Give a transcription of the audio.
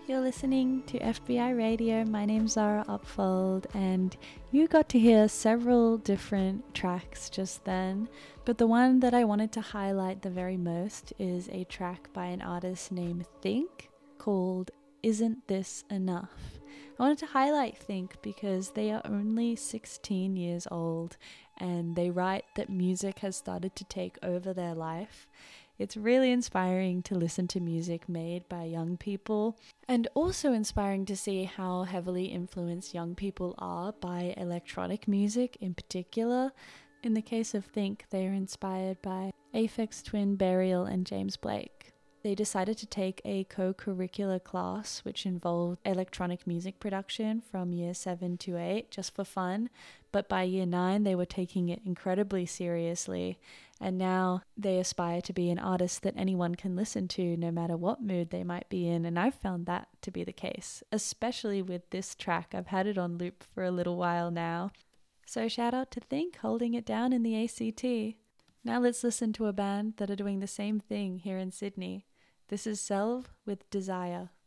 You're listening to FBI Radio. My name's Zara Upfold, and you got to hear several different tracks just then. But the one that I wanted to highlight the very most is a track by an artist named Think called Isn't This Enough? I wanted to highlight Think because they are only 16 years old and they write that music has started to take over their life. It's really inspiring to listen to music made by young people, and also inspiring to see how heavily influenced young people are by electronic music in particular. In the case of Think, they are inspired by Aphex Twin, Burial, and James Blake. They decided to take a co-curricular class which involved electronic music production from year 7 to 8 just for fun, but by year 9 they were taking it incredibly seriously, and now they aspire to be an artist that anyone can listen to no matter what mood they might be in, and I've found that to be the case, especially with this track. I've had it on loop for a little while now. So shout out to Think, holding it down in the ACT. Now let's listen to a band that are doing the same thing here in Sydney. This is Selv with Desire.